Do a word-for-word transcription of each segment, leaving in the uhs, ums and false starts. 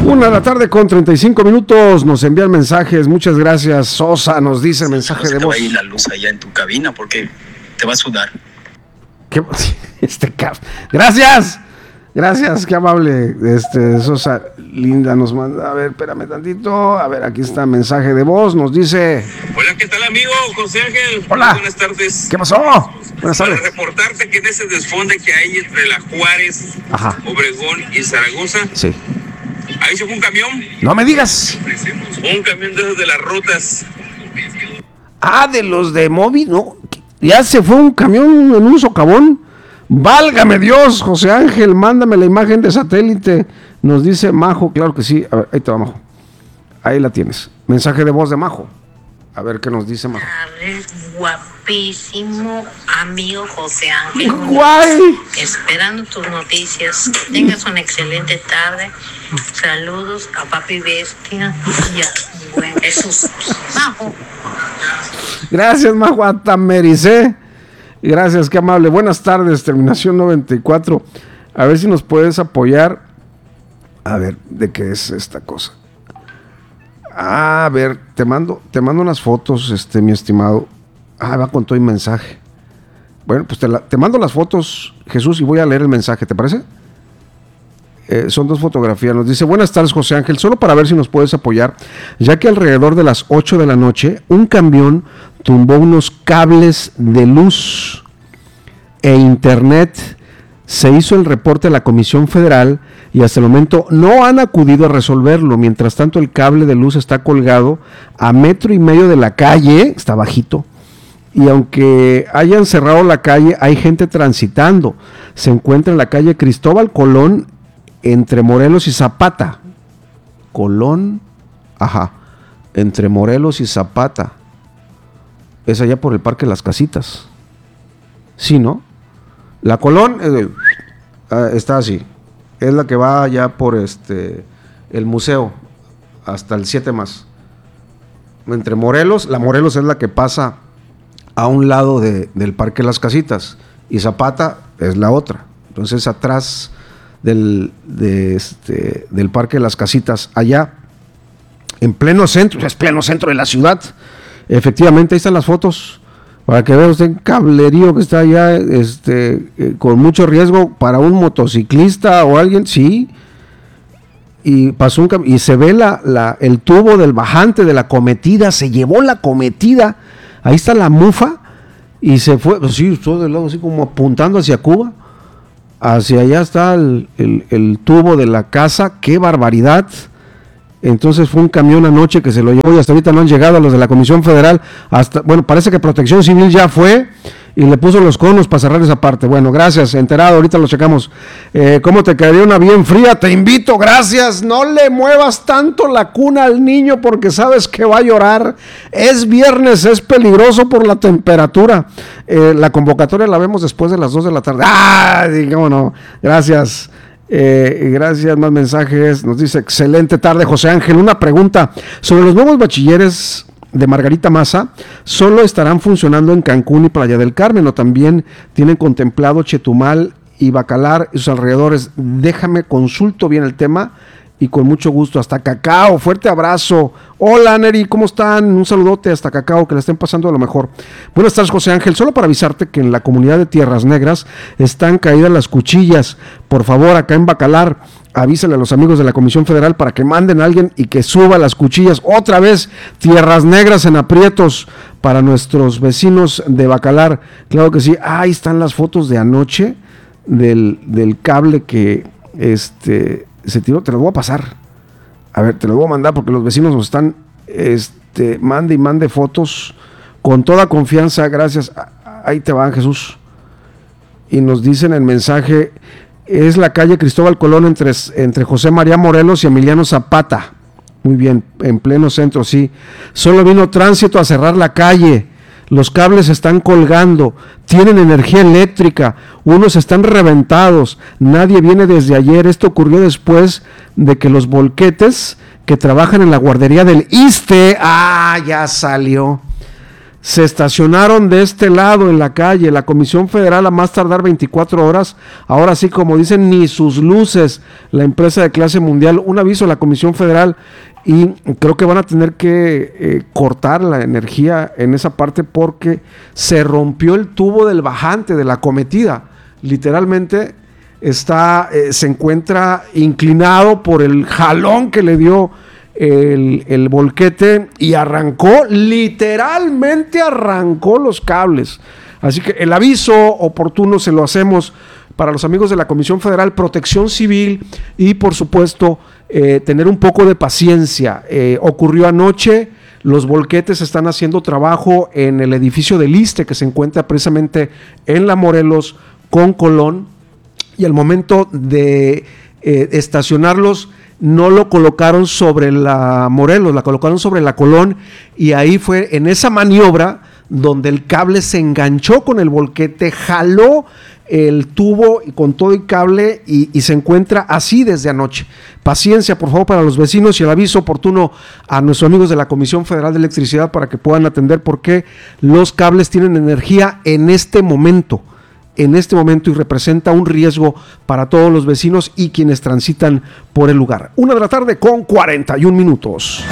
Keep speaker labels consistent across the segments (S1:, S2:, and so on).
S1: Una de la tarde con treinta y cinco minutos, nos envían mensajes, muchas gracias. Sosa nos dice el mensaje de voz.
S2: Te va a ir la luz allá en tu cabina porque te va a sudar.
S1: ¿Qué? Este cap. Gracias, gracias, qué amable. Este Sosa Linda nos manda, a ver, espérame tantito, a ver, aquí está mensaje de voz, nos dice.
S3: Hola, ¿qué tal, amigo? José Ángel.
S1: Hola.
S3: Buenas tardes.
S1: ¿Qué pasó? Buenas tardes.
S3: Para reportarte que en ese desfonde que hay entre la Juárez,
S1: Ajá.
S3: Obregón y Zaragoza,
S1: Sí.
S3: ahí se fue un camión.
S1: No me digas.
S3: Un camión de esos de las rutas.
S1: Ah, de los de móvil, no. Ya se fue un camión en un socavón. Válgame Dios, José Ángel, mándame la imagen de satélite. Nos dice Majo, claro que sí. A ver, ahí te va, Majo. Ahí la tienes. Mensaje de voz de Majo. A ver qué nos dice Majo.
S4: Guapísimo amigo José Ángel.
S1: Guay.
S4: Esperando tus noticias. Que tengas una excelente tarde. Saludos a Papi Bestia y a buen Jesús. Majo.
S1: Gracias, Majo. Hasta mericé. Gracias, qué amable. Buenas tardes, terminación noventa y cuatro. A ver si nos puedes apoyar. A ver, ¿de qué es esta cosa? A ver, te mando, te mando unas fotos, este, mi estimado. Ah, va con todo el mensaje. Bueno, pues te, la, te mando las fotos, Jesús, y voy a leer el mensaje, ¿te parece? Eh, son dos fotografías. Nos dice, buenas tardes, José Ángel, solo para ver si nos puedes apoyar, ya que alrededor de las ocho de la noche, un camión tumbó unos cables de luz e internet. Se hizo el reporte a la Comisión Federal y hasta el momento no han acudido a resolverlo. Mientras tanto, el cable de luz está colgado a metro y medio de la calle, está bajito, y aunque hayan cerrado la calle, hay gente transitando. Se encuentra en la calle Cristóbal Colón, entre Morelos y Zapata. Colón, ajá, entre Morelos y Zapata. Es allá por el Parque Las Casitas. Sí, ¿no? La Colón eh, está así. Es la que va allá por este el museo hasta el siete más. Entre Morelos, la Morelos es la que pasa a un lado de, del Parque Las Casitas y Zapata es la otra. Entonces atrás del, de este, del Parque Las Casitas, allá en pleno centro, es pleno centro de la ciudad. Efectivamente, ahí están las fotos para que vea usted el cablerío que está allá, este, eh, con mucho riesgo para un motociclista o alguien, sí. Y pasó un cam- y se ve la, la, el tubo del bajante de la cometida, se llevó la cometida, ahí está la mufa, y se fue, pues sí, todo del lado así como apuntando hacia Cuba, hacia allá está el, el, el tubo de la casa, qué barbaridad. Entonces fue un camión anoche que se lo llevó y hasta ahorita no han llegado a los de la Comisión Federal. Hasta, bueno, parece que Protección Civil ya fue y le puso los conos para cerrar esa parte. Bueno, gracias, enterado, ahorita lo checamos. Eh, ¿Cómo te quedaría una bien fría? Te invito, gracias. No le muevas tanto la cuna al niño porque sabes que va a llorar. Es viernes, es peligroso por la temperatura. Eh, la convocatoria la vemos después de las dos de la tarde. ¡Ah! Cómo no. Gracias. Eh, gracias, más mensajes. Nos dice, excelente tarde, José Ángel. Una pregunta sobre los nuevos bachilleres de Margarita Maza. ¿Solo estarán funcionando en Cancún y Playa del Carmen o también tienen contemplado Chetumal y Bacalar y sus alrededores? Déjame consulto bien el tema y con mucho gusto. Hasta Cacao, fuerte abrazo. Hola Neri, ¿cómo están? Un saludote hasta Cacao, que le estén pasando a lo mejor. Buenas tardes, José Ángel, solo para avisarte que en la comunidad de Tierras Negras están caídas las cuchillas. Por favor, acá en Bacalar, avísale a los amigos de la Comisión Federal para que manden a alguien y que suba las cuchillas. Otra vez, Tierras Negras en aprietos para nuestros vecinos de Bacalar. Claro que sí, ahí están las fotos de anoche del, del cable que este... se tiró, te lo voy a pasar. A ver, te lo voy a mandar porque los vecinos nos están este, mande y mande fotos con toda confianza, gracias. Ahí te van, Jesús. Y nos dicen el mensaje, es la calle Cristóbal Colón entre, entre José María Morelos y Emiliano Zapata. Muy bien, en pleno centro, sí. Solo vino tránsito a cerrar la calle. Los cables están colgando, tienen energía eléctrica, unos están reventados, nadie viene desde ayer. Esto ocurrió después de que los volquetes que trabajan en la guardería del ISSSTE, ah, ya salió, se estacionaron de este lado en la calle. La Comisión Federal, a más tardar veinticuatro horas, ahora sí, como dicen, ni sus luces, la empresa de clase mundial. Un aviso a la Comisión Federal, y creo que van a tener que eh, cortar la energía en esa parte porque se rompió el tubo del bajante de la acometida. Literalmente está, eh, se encuentra inclinado por el jalón que le dio el, el volquete y arrancó, literalmente arrancó los cables. Así que el aviso oportuno se lo hacemos para los amigos de la Comisión Federal, Protección Civil, y por supuesto eh, tener un poco de paciencia. Eh, ocurrió anoche, los volquetes están haciendo trabajo en el edificio del ISSSTE, que se encuentra precisamente en La Morelos con Colón, y al momento de eh, estacionarlos no lo colocaron sobre la Morelos, la colocaron sobre la Colón, y ahí fue en esa maniobra donde el cable se enganchó con el volquete, jaló el tubo con todo y cable y, y se encuentra así desde anoche. Paciencia, por favor, para los vecinos, y el aviso oportuno a nuestros amigos de la Comisión Federal de Electricidad para que puedan atender porque los cables tienen energía en este momento. en este momento y representa un riesgo para todos los vecinos y quienes transitan por el lugar. Una de la tarde con cuarenta y un minutos.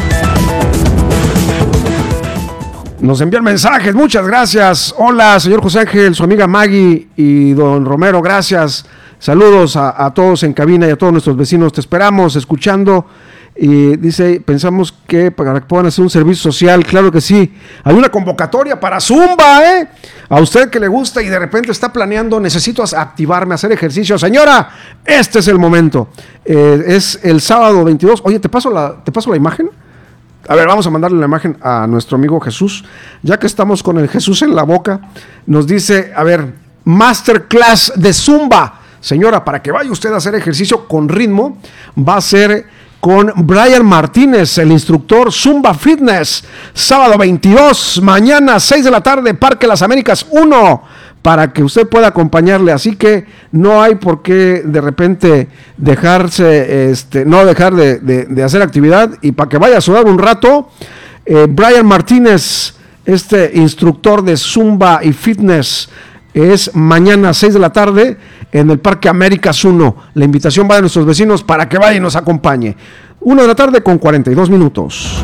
S1: Nos envían mensajes, muchas gracias. Hola, señor José Ángel, su amiga Maggie y don Romero, gracias. Saludos a, a todos en cabina y a todos nuestros vecinos. Te esperamos escuchando. Y dice, pensamos que para que puedan hacer un servicio social, claro que sí. Hay una convocatoria para Zumba, ¿eh? A usted que le gusta y de repente está planeando, necesito activarme, hacer ejercicio. Señora, este es el momento. Eh, es el sábado veintidós. Oye, ¿te paso la, te paso la imagen? A ver, vamos a mandarle la imagen a nuestro amigo Jesús. Ya que estamos con el Jesús en la boca, nos dice, a ver, masterclass de Zumba. Señora, para que vaya usted a hacer ejercicio con ritmo, va a ser con Brian Martínez, el instructor Zumba Fitness, sábado veintidós, mañana seis de la tarde, Parque Las Américas uno, para que usted pueda acompañarle. Así que no hay por qué de repente dejarse, este, no dejar de, de, de hacer actividad, y para que vaya a sudar un rato, eh, Brian Martínez, este instructor de Zumba y Fitness, es mañana seis de la tarde en el Parque Américas uno. La invitación va de nuestros vecinos para que vaya y nos acompañe. una de la tarde con cuarenta y dos minutos.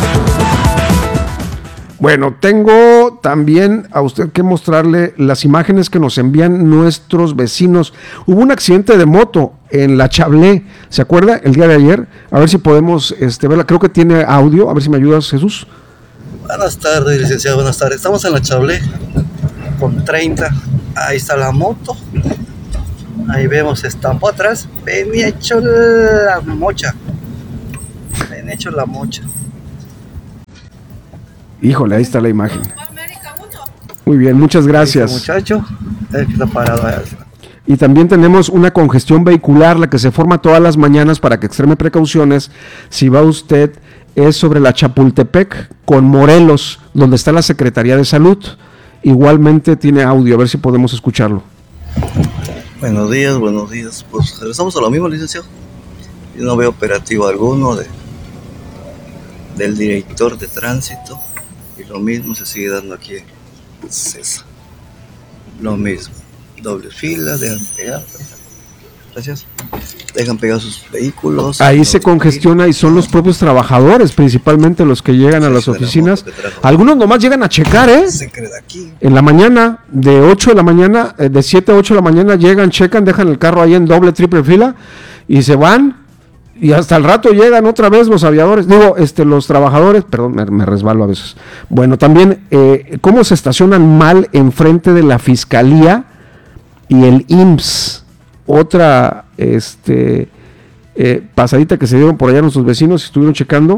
S1: Bueno, tengo también a usted que mostrarle las imágenes que nos envían nuestros vecinos. Hubo un accidente de moto en La Chablé, ¿se acuerda? El día de ayer. A ver si podemos este, verla, creo que tiene audio, a ver si me ayudas, Jesús.
S5: Buenas tardes, licenciado, buenas tardes. Estamos en La Chablé con treinta, ahí está la moto, ahí vemos, estampó atrás, venía hecho la mocha, venía hecho la mocha.
S1: Híjole, ahí está la imagen. Muy bien, muchas gracias.
S5: Este muchacho, el que está parado ahí.
S1: Y también tenemos una congestión vehicular, la que se forma todas las mañanas, para que extreme precauciones. Si va usted, es sobre la Chapultepec con Morelos, donde está la Secretaría de Salud. Igualmente tiene audio, a ver si podemos escucharlo.
S5: Buenos días, buenos días. Pues regresamos a lo mismo, licenciado. Yo no veo operativo alguno de, del director de tránsito. Y lo mismo se sigue dando aquí en César. Lo mismo. Doble fila, dejan pegar. Gracias. Dejan pegar sus vehículos.
S1: Ahí se congestiona y son los propios trabajadores, principalmente los que llegan a las oficinas. Algunos nomás llegan a checar, ¿eh?
S5: Se cree de aquí.
S1: En la mañana, de ocho de la mañana, de siete a ocho de la mañana, llegan, checan, dejan el carro ahí en doble, triple fila y se van. Y hasta el rato llegan otra vez los aviadores, digo, este, los trabajadores, perdón, me, me resbalo a veces. Bueno, también, eh, cómo se estacionan mal enfrente de la Fiscalía y el I M S S. Otra este, eh, pasadita que se dieron por allá nuestros vecinos, estuvieron checando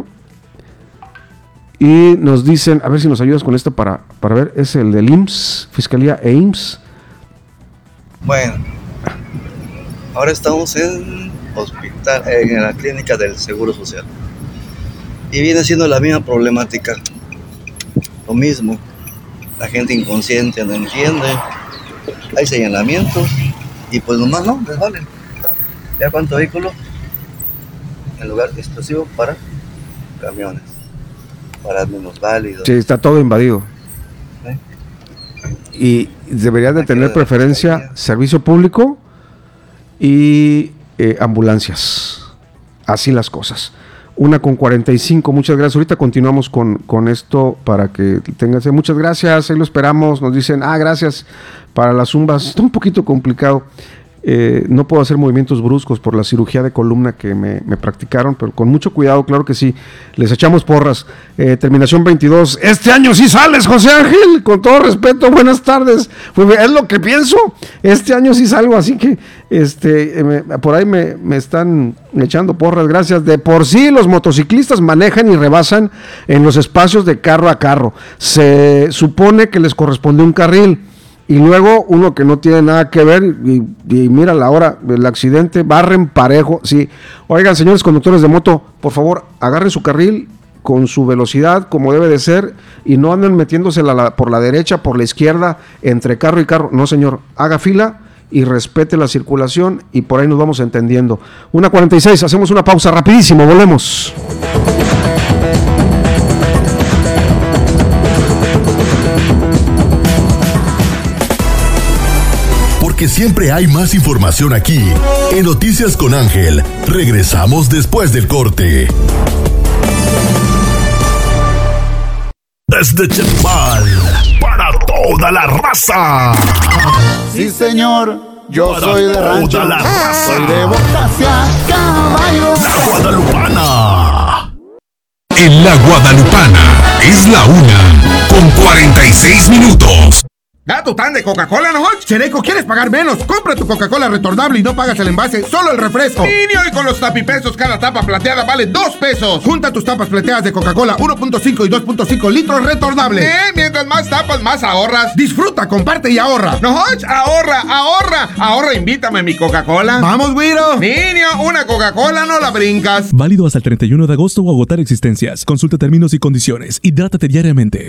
S1: y nos dicen, a ver si nos ayudas con esto para, para ver, es el del I M S S, Fiscalía e I M S S.
S5: Bueno, ahora estamos en hospital, en la clínica del Seguro Social, y viene siendo la misma problemática, lo mismo, la gente inconsciente no entiende, hay señalamientos y pues nomás no, les vale. Ya cuánto vehículo en lugar exclusivo para camiones, para minusválidos.
S1: Sí, está todo invadido. y debería de tener preferencia servicio público y eh, ambulancias. Así las cosas. Una con cuarenta y cinco, muchas gracias. Ahorita continuamos con, con esto para que tengas. Muchas gracias, ahí lo esperamos. Nos dicen, ah, gracias para las zumbas. Está un poquito complicado. Eh, no puedo hacer movimientos bruscos por la cirugía de columna que me, me practicaron, pero con mucho cuidado, claro que sí. Les echamos porras. Eh, terminación veintidós. Este año sí sales, José Ángel. Con todo respeto, buenas tardes. Pues es lo que pienso. Este año sí salgo, así que este, eh, me, por ahí me, me están echando porras. Gracias. De por sí, los motociclistas manejan y rebasan en los espacios de carro a carro. Se supone que les corresponde un carril. Y luego uno que no tiene nada que ver y, y mira la hora del accidente, barren parejo, sí. Oigan, señores conductores de moto, por favor, agarren su carril con su velocidad como debe de ser y no anden metiéndose la, la, por la derecha, por la izquierda, entre carro y carro. No, señor, haga fila y respete la circulación y por ahí nos vamos entendiendo. una cuarenta y seis, hacemos una pausa rapidísimo, volvemos.
S6: Porque siempre hay más información aquí. En Noticias con Ángel, regresamos después del corte. Desde Chetumal, para toda la raza.
S7: Sí, señor, yo
S6: para
S7: soy de rancho.
S6: Toda la raza.
S7: Soy de Bocacia, caballo.
S6: La Guadalupana.
S8: En la Guadalupana es la una con cuarenta y seis minutos.
S9: Da tu tan de Coca-Cola, ¿no? Chereco, ¿quieres pagar menos? Compra tu Coca-Cola retornable y no pagas el envase, solo el refresco. Niño, y con los tapipesos, cada tapa plateada vale dos pesos. Junta tus tapas plateadas de Coca-Cola uno punto cinco y dos punto cinco litros retornables. Eh, mientras más tapas, más ahorras. Disfruta, comparte y ahorra. No, ahorra, ahorra. Ahorra, invítame a mi Coca-Cola. Vamos, güiro. Niño, una Coca-Cola no la brincas.
S10: Válido hasta el treinta y uno de agosto o agotar existencias. Consulta términos y condiciones. Hidrátate diariamente.